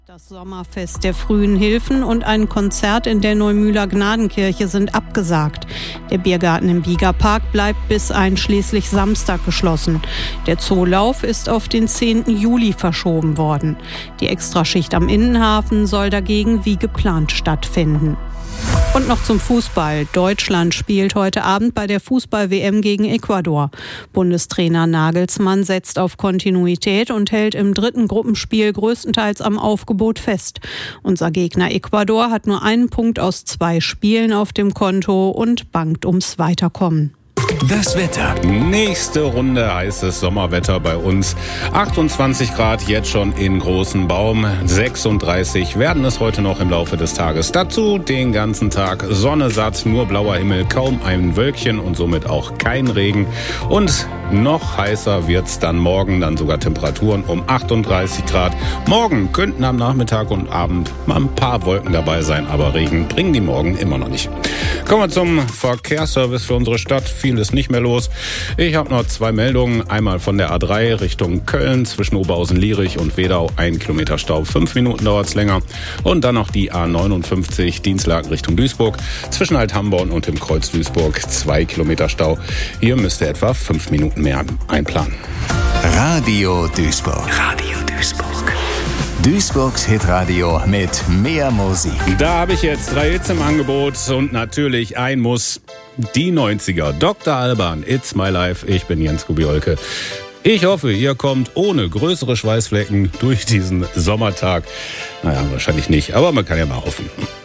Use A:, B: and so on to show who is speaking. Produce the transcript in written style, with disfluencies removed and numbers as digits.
A: Das Sommerfest der Frühen Hilfen und ein Konzert in der Neumühler Gnadenkirche sind abgesagt. Der Biergarten im Biegerpark bleibt bis einschließlich Samstag geschlossen. Der Zoolauf ist auf den 10. Juli verschoben worden. Die Extraschicht am Innenhafen soll dagegen wie geplant stattfinden. Und noch zum Fußball. Deutschland spielt heute Abend bei der Fußball-WM gegen Ecuador. Bundestrainer Nagelsmann setzt auf Kontinuität und hält im dritten Gruppenspiel größtenteils am Aufgebot fest. Unser Gegner Ecuador hat nur einen Punkt aus 2 Spielen auf dem Konto und bangt ums Weiterkommen.
B: Das Wetter. Nächste Runde heißes Sommerwetter bei uns. 28 Grad jetzt schon in Großen Baum. 36 werden es heute noch im Laufe des Tages. Dazu den ganzen Tag Sonne satt, nur blauer Himmel, kaum ein Wölkchen und somit auch kein Regen. Und noch heißer wird's dann morgen, dann sogar Temperaturen um 38 Grad. Morgen könnten am Nachmittag und Abend mal ein paar Wolken dabei sein, aber Regen bringen die morgen immer noch nicht. Kommen wir zum Verkehrsservice für unsere Stadt. Viel ist nicht mehr los. Ich habe noch 2 Meldungen. Einmal von der A3 Richtung Köln zwischen Oberhausen-Lierich und Wedau. 1 Kilometer Stau, 5 Minuten dauert's länger. Und dann noch die A59 Dienstlaken Richtung Duisburg. Zwischen Althamborn und dem Kreuz Duisburg 2 Kilometer Stau. Hier müsst ihr etwa 5 Minuten mehr einplanen.
C: Radio Duisburg. Radio Duisburg. Duisburgs Hitradio mit mehr Musik.
B: Da habe ich jetzt 3 Hits im Angebot und natürlich ein Muss. Die 90er. Dr. Alban, It's My Life. Ich bin Jens Kubiolke. Ich hoffe, ihr kommt ohne größere Schweißflecken durch diesen Sommertag. Naja, wahrscheinlich nicht, aber man kann ja mal hoffen.